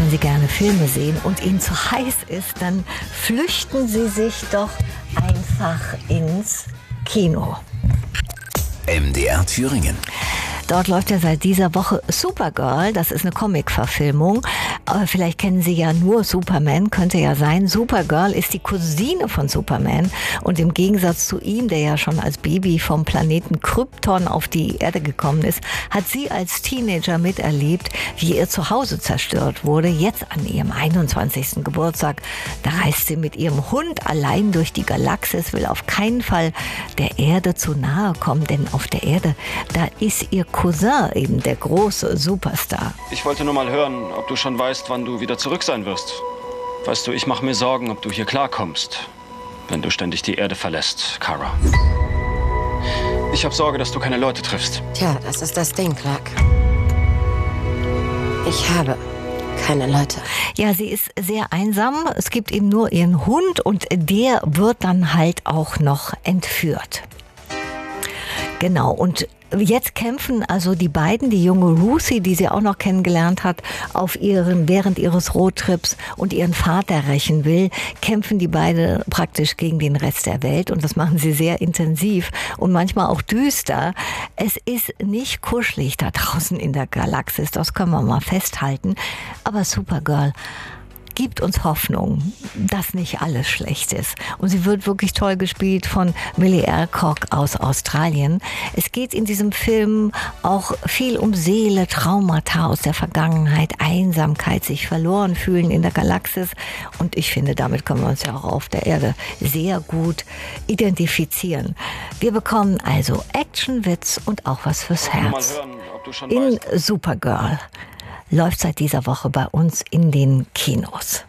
wenn Sie gerne Filme sehen und Ihnen zu heiß ist, dann flüchten Sie sich doch einfach ins Kino. MDR Thüringen. Dort läuft ja seit dieser Woche Supergirl, das ist eine Comic-Verfilmung. Aber vielleicht kennen Sie ja nur Superman, könnte ja sein. Supergirl ist die Cousine von Superman und im Gegensatz zu ihm, der ja schon als Baby vom Planeten Krypton auf die Erde gekommen ist, hat sie als Teenager miterlebt, wie ihr Zuhause zerstört wurde. Jetzt an ihrem 21. Geburtstag, da reist sie mit ihrem Hund allein durch die Galaxis, will auf keinen Fall der Erde zu nahe kommen, denn auf der Erde, da ist ihr Cousin eben der große Superstar. Ich wollte nur mal hören, ob du schon weißt, wann du wieder zurück sein wirst. Weißt du, ich mache mir Sorgen, ob du hier klarkommst, wenn du ständig die Erde verlässt, Kara. Ich habe Sorge, dass du keine Leute triffst. Tja, das ist das Ding, Clark. Ich habe keine Leute. Ja, sie ist sehr einsam. Es gibt eben nur ihren Hund und der wird dann halt auch noch entführt. Genau, und jetzt kämpfen also die beiden, die junge Lucy, die sie auch noch kennengelernt hat, während ihres Roadtrips und ihren Vater rächen will, kämpfen die beiden praktisch gegen den Rest der Welt und das machen sie sehr intensiv und manchmal auch düster. Es ist nicht kuschelig da draußen in der Galaxis, das können wir mal festhalten, aber Supergirl gibt uns Hoffnung, dass nicht alles schlecht ist. Und sie wird wirklich toll gespielt von Millie Alcock aus Australien. Es geht in diesem Film auch viel um Seele, Traumata aus der Vergangenheit, Einsamkeit, sich verloren fühlen in der Galaxis. Und ich finde, damit können wir uns ja auch auf der Erde sehr gut identifizieren. Wir bekommen also Action, Witz und auch was fürs Herz. In Supergirl. Läuft seit dieser Woche bei uns in den Kinos.